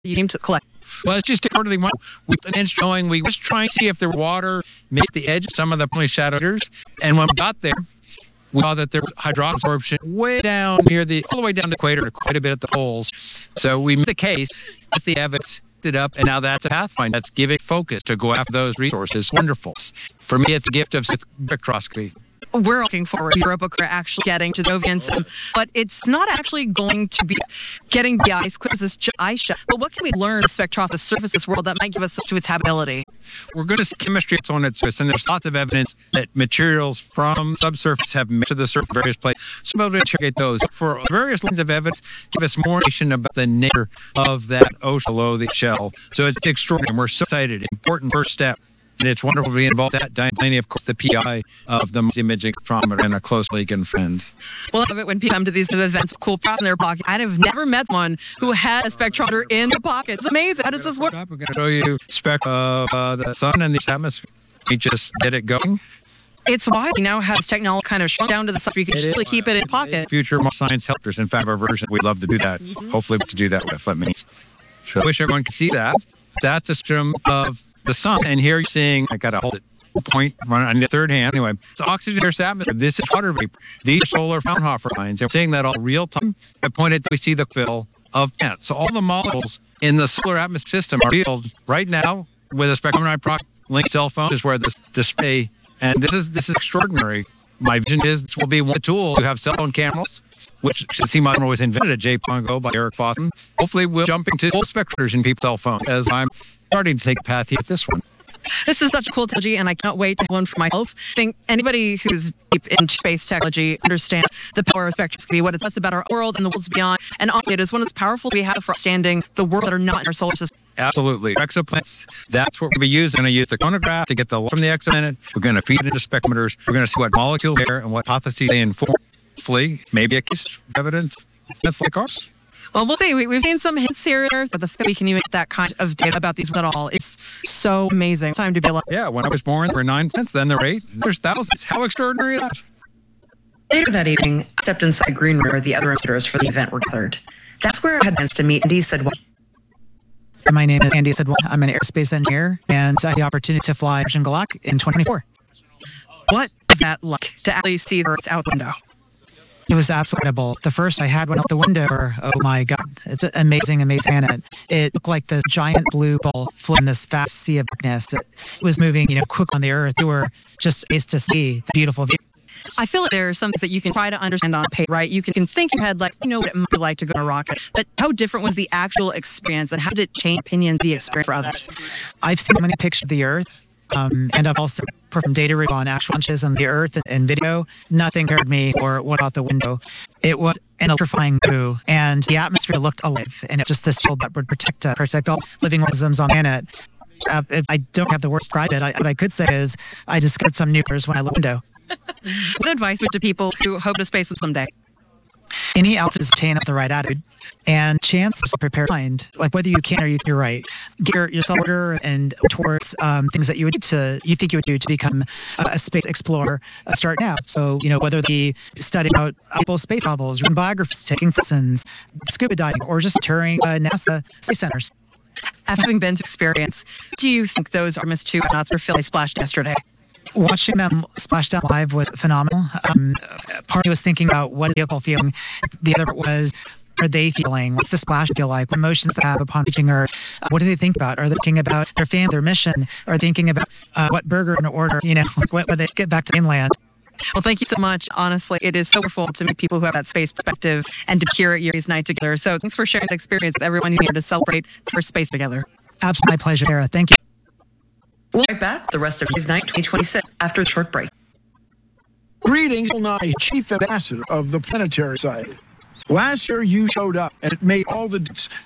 you came to collect? Well, it's just quarterly one with an inch showing. We was trying to see if there was water made at the edge of some of the shadowers. And when we got there, we saw that there was hydraulic absorption way down near all the way down to the equator, quite a bit at the poles. So we made the case with the evidence it up, and now that's a pathfinder. That's giving focus to go after those resources. Wonderful. For me, it's a gift of spectroscopy. We're looking forward to Europa actually getting to the Novian system, but it's not actually going to be getting the ice clear as ice shut. But what can we learn from spectroscopy surface this world that might give us to its habitability? We're going to see chemistry on its surface, and there's lots of evidence that materials from subsurface have made to the surface of various places. So we'll be able to interrogate those. For various lines of evidence, give us more information about the nature of that ocean below the shell. So it's extraordinary. We're so excited. Important first step. And it's wonderful to be involved in that. Diane Blaney, of course, the PI of the imaging spectrometer and a close colleague and friend. Well, I love it when people come to these events with cool props in their pocket. I'd have never met someone who had a spectrometer in their pocket. It's amazing. How does this work? We're going to show you spec of the sun and the atmosphere. We just get it going. It's why we now have this technology kind of shrunk down to the stuff you can just really keep it in your pocket. Future more science helpers. In fact, our version, we'd love to do that. Hopefully, to do that with. So I wish everyone could see that. That's a stream of the sun, and here you're seeing, I gotta hold it, point run on the third hand. Anyway, it's oxygen Earth's atmosphere. This is water vapor. These are solar Fraunhofer lines. And we're seeing that all real time. I pointed, we see the fill of plants. So all the molecules in the solar atmosphere system are revealed right now with a spectrometer link cell phone. This is where this display, and this is extraordinary. My vision is this will be one tool to have cell phone cameras, which CMOS was invented at JPongo by Eric Fossen. Hopefully, we'll jump into full spectrometers in people's cell phones as I'm starting to take a path here with this one. This is such a cool technology, and I cannot wait to learn for myself. I think anybody who's deep into space technology understands the power of spectroscopy, what it does about our world and the worlds beyond. And honestly, it is one of the most powerful we have for understanding the world that are not in our solar system. Absolutely. Exoplanets, that's what we're going to use. We're going to use the chronograph to get the light from the exoplanet. We're going to feed it into spectrometers. We're going to see what molecules are and what hypotheses they inform. Hopefully, maybe a case of evidence that's like ours. Well, we'll see. We've seen some hints here, but the fact we can even get that kind of data about these at all is so amazing. Time to be alive. Yeah, when I was born, there were 9 planets, then there were 8. There's thousands. How extraordinary is that? Later that evening, I stepped inside Green Room where the other ambassadors for the event were gathered. That's where I had plans to meet Andy Sidwell. My name is Andy Sidwell. I'm an aerospace engineer, and I had the opportunity to fly Virgin Galactic in 2024. What is that like to actually see the Earth out the window? It was absolutely incredible. The first I had went out the window. Oh my God. It's an amazing, amazing planet. It looked like this giant blue ball floating in this vast sea of darkness. It was moving, quick on the Earth. You were just amazed to see the beautiful view. I feel like there are some things that you can try to understand on paper, right? You can think in your head, like, what it might be like to go on a rocket. But how different was the actual experience, and how did it change opinions, the experience for others? I've seen many pictures of the Earth. And I've also performed data review on actual launches on the Earth and video. Nothing scared me or what out the window. It was an electrifying view, and the atmosphere looked alive, and it was just this shield that would protect all living organisms on the planet. I don't have the words to describe it. What I could say is I discovered some nuclears when I looked window. What advice would to people who hope to space someday? Any altitude is attain at the right attitude and chance to prepare mind, like whether you can or you're right. Get yourself order and towards things that you think you would do to become a space explorer. Start now. So whether the studying out people's space travels, reading biographies, taking lessons, scuba diving, or just touring NASA space centers. After having been through experience, do you think those Artemis 2 astronauts were feeling splashed yesterday? Watching them splash down live was phenomenal. Part of me was thinking about what is the vehicle feeling. The other was, are they feeling? What's the splash feel like? What emotions they have upon reaching Earth? What do they think about? Are they thinking about their family, their mission? Are they thinking about what burger in order? When they get back to mainland? Well, thank you so much. Honestly, it is so wonderful to meet people who have that space perspective and to hear it year's night together. So thanks for sharing that experience with everyone here to celebrate the first space together. Absolutely, my pleasure, Sarah. Thank you. We'll be right back with the rest of His Night 2026 after a short break. Greetings, Nye, Chief Ambassador of the Planetary Society. Last year you showed up and it made all the difference